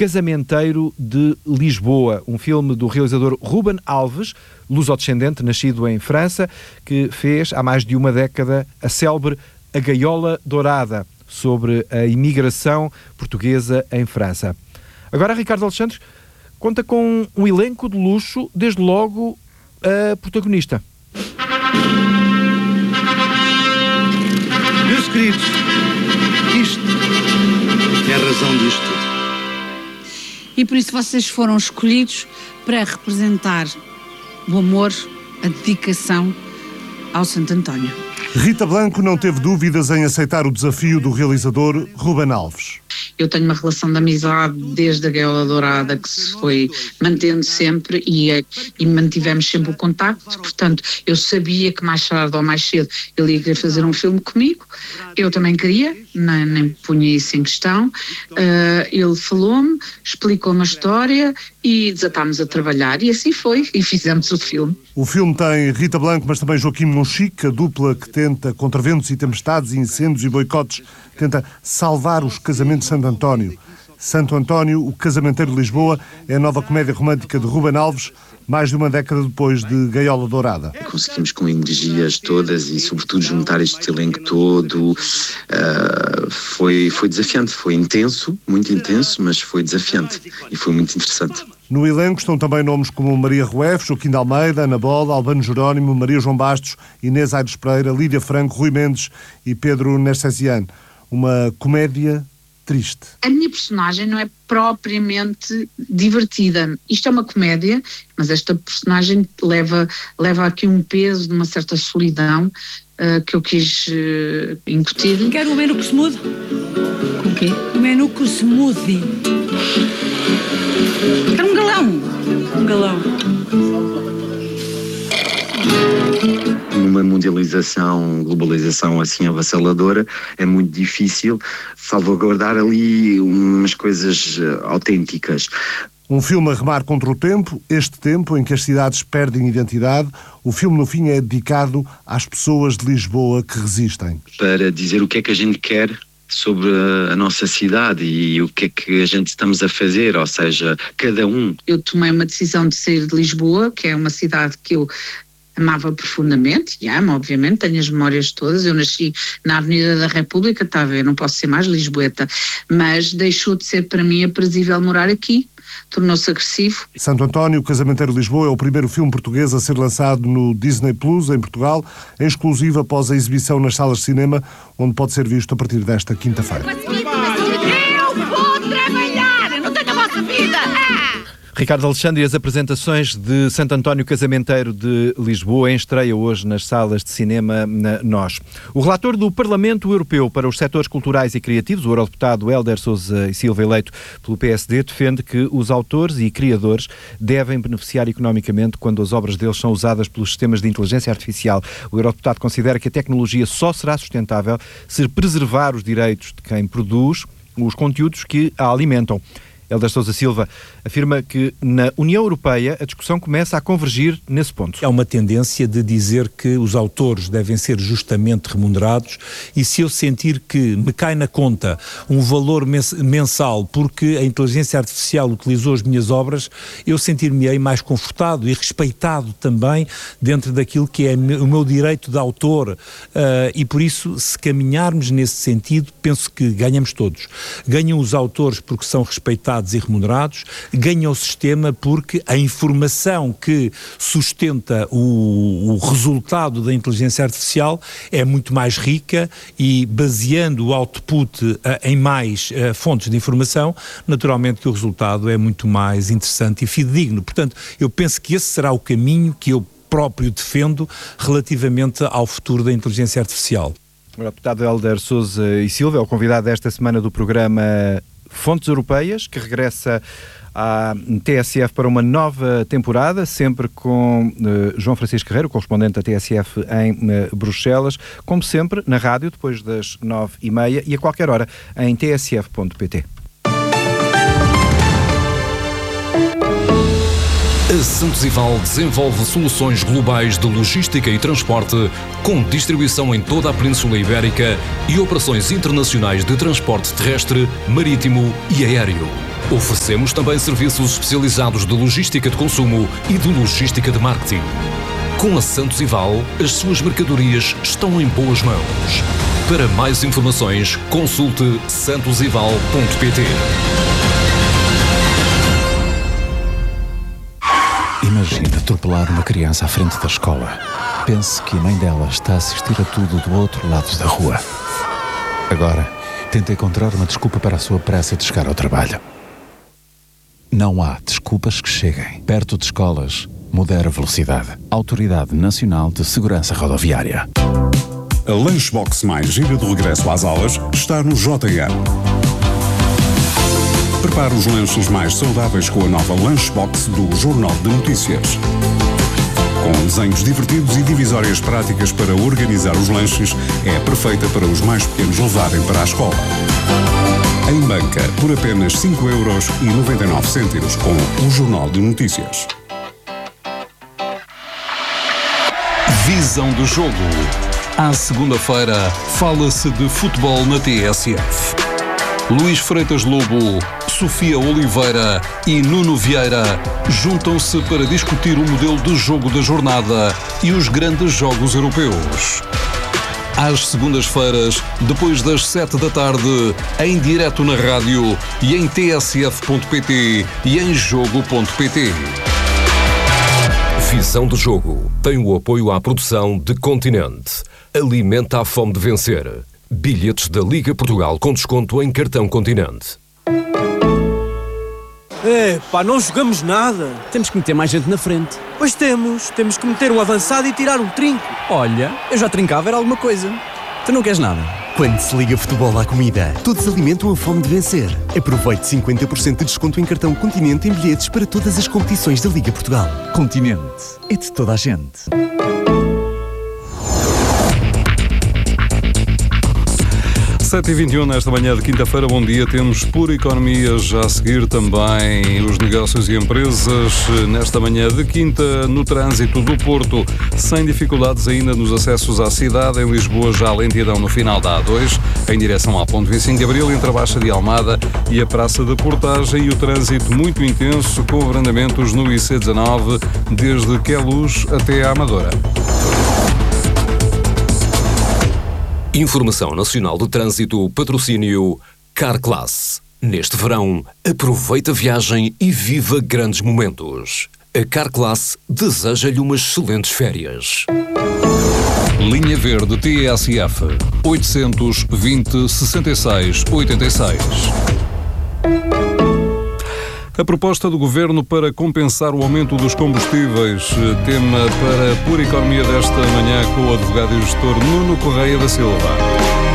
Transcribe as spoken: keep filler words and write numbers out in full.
Casamenteiro de Lisboa, um filme do realizador Ruben Alves, lusodescendente, nascido em França, que fez há mais de uma década a célebre A Gaiola Dourada, sobre a imigração portuguesa em França. Agora, Ricardo Alexandre conta com um elenco de luxo, desde logo a protagonista. Meus queridos, isto é a razão disto tudo. E por isso vocês foram escolhidos para representar o amor, a dedicação ao Santo António. Rita Blanco não teve dúvidas em aceitar o desafio do realizador Ruben Alves. Eu tenho uma relação de amizade desde a Gaiola Dourada que se foi mantendo sempre e, e mantivemos sempre o contacto, portanto eu sabia que mais tarde ou mais cedo ele ia querer fazer um filme comigo, eu também queria, nem, nem punha isso em questão, uh, ele falou-me, explicou-me a história e desatámos a trabalhar e assim foi, e fizemos o filme. O filme tem Rita Blanco, mas também Joaquim Monchique, a dupla que tenta, contra ventos e tempestades, incêndios e boicotes, tenta salvar os casamentos de Santo António. Santo António, o Casamenteiro de Lisboa, é a nova comédia romântica de Ruben Alves, mais de uma década depois de Gaiola Dourada. Conseguimos com energias todas e, sobretudo, juntar este elenco todo. Uh, foi, foi desafiante, foi intenso, muito intenso, mas foi desafiante e foi muito interessante. No elenco estão também nomes como Maria Rueff, Joaquim de Almeida, Ana Bola, Albano Jerónimo, Maria João Bastos, Inês Aires Pereira, Lídia Franco, Rui Mendes e Pedro Nercesian. Uma comédia triste. A minha personagem não é propriamente divertida. Isto é uma comédia, mas esta personagem leva, leva aqui um peso de uma certa solidão uh, que eu quis uh, incutir. Quero um menu com smoothie. Com o quê? Um menu com smoothie. Quero um galão. Um galão. Numa mundialização, globalização assim avassaladora, é muito difícil salvaguardar ali umas coisas autênticas. Um filme a remar contra o tempo, este tempo em que as cidades perdem identidade. O filme, no fim, é dedicado às pessoas de Lisboa que resistem. Para dizer o que é que a gente quer sobre a nossa cidade e o que é que a gente estamos a fazer, ou seja, cada um. Eu tomei uma decisão de sair de Lisboa, que é uma cidade que eu amava profundamente, e amo, obviamente, tenho as memórias todas. Eu nasci na Avenida da República, está a ver, não posso ser mais lisboeta, mas deixou de ser para mim aprazível morar aqui, tornou-se agressivo. Santo António, o Casamenteiro de Lisboa, é o primeiro filme português a ser lançado no Disney Plus, em Portugal, em exclusivo após a exibição nas salas de cinema, onde pode ser visto a partir desta quinta-feira. Eu vou trabalhar, eu não tenho a vossa vida. Ah! Ricardo Alexandre e as apresentações de Santo António Casamenteiro de Lisboa em estreia hoje nas salas de cinema na Nós. O relator do Parlamento Europeu para os setores culturais e criativos, o eurodeputado Hélder Sousa e Silva, eleito pelo P S D, defende que os autores e criadores devem beneficiar economicamente quando as obras deles são usadas pelos sistemas de inteligência artificial. O eurodeputado considera que a tecnologia só será sustentável se preservar os direitos de quem produz os conteúdos que a alimentam. Hélder Sousa Silva afirma que na União Europeia a discussão começa a convergir nesse ponto. É uma tendência de dizer que os autores devem ser justamente remunerados, e se eu sentir que me cai na conta um valor mensal porque a inteligência artificial utilizou as minhas obras, eu sentir-me-ei mais confortado e respeitado também dentro daquilo que é o meu direito de autor, uh, e por isso, se caminharmos nesse sentido, penso que ganhamos todos. Ganham os autores porque são respeitados e remunerados, ganha o sistema porque a informação que sustenta o, o resultado da inteligência artificial é muito mais rica, e baseando o output uh, em mais uh, fontes de informação, naturalmente que o resultado é muito mais interessante e fidedigno. Portanto, eu penso que esse será o caminho que eu próprio defendo relativamente ao futuro da inteligência artificial. O deputado Hélder Sousa e Silva é o convidado desta semana do programa Fontes Europeias, que regressa à T S F para uma nova temporada, sempre com uh, João Francisco Guerreiro, correspondente da T S F em uh, Bruxelas, como sempre, na rádio, depois das nove e meia e a qualquer hora em t s f ponto p t. A Santos Ival desenvolve soluções globais de logística e transporte, com distribuição em toda a Península Ibérica e operações internacionais de transporte terrestre, marítimo e aéreo. Oferecemos também serviços especializados de logística de consumo e de logística de marketing. Com a Santos Ival, as suas mercadorias estão em boas mãos. Para mais informações, consulte santos ival ponto pt. Imagine atropelar uma criança à frente da escola. Pense que a mãe dela está a assistir a tudo do outro lado da rua. Agora, tente encontrar uma desculpa para a sua pressa de chegar ao trabalho. Não há desculpas que cheguem. Perto de escolas, modera a velocidade. Autoridade Nacional de Segurança Rodoviária. A Lunchbox mais gira do regresso às aulas está no J M. Prepare os lanches mais saudáveis com a nova Lunchbox do Jornal de Notícias. Com desenhos divertidos e divisórias práticas para organizar os lanches, é perfeita para os mais pequenos levarem para a escola. Em banca, por apenas cinco euros e noventa e nove cêntimos com o Jornal de Notícias. Visão do jogo. À segunda-feira, fala-se de futebol na T S F. Luís Freitas Lobo, Sofia Oliveira e Nuno Vieira juntam-se para discutir o modelo de jogo da jornada e os grandes jogos europeus. Às segundas-feiras, depois das sete da tarde, em direto na rádio e em t s f ponto p t e em jogo ponto p t. Visão do jogo tem o apoio à produção de Continente. Alimenta a fome de vencer. Bilhetes da Liga Portugal com desconto em cartão Continente. É, pá, não jogamos nada. Temos que meter mais gente na frente. Pois temos. Temos que meter um avançado e tirar um trinco. Olha, eu já trincava, era alguma coisa. Tu não queres nada? Quando se liga futebol à comida, todos alimentam a fome de vencer. Aproveite cinquenta por cento de desconto em cartão Continente em bilhetes para todas as competições da Liga Portugal. Continente. É de toda a gente. sete e vinte e um nesta manhã de quinta-feira, bom dia. Temos Por Economia já a seguir também os negócios e empresas. Nesta manhã de quinta, no trânsito do Porto, sem dificuldades ainda nos acessos à cidade. Em Lisboa, já a lentidão no final da A dois, em direção à Ponte vinte e cinco de Abril, entre a Baixa de Almada e a Praça da Portagem. E o trânsito muito intenso, com abrandamentos no I C dezanove, desde Queluz até à Amadora. Informação Nacional de Trânsito, patrocínio Carclass. Neste verão, aproveita a viagem e viva grandes momentos. A Carclass deseja-lhe umas excelentes férias. Linha Verde T S F oitocentos, vinte, sessenta e seis, oitenta e seis. A proposta do Governo para compensar o aumento dos combustíveis, tema para Pura Economia desta manhã com o advogado e gestor Nuno Correia da Silva.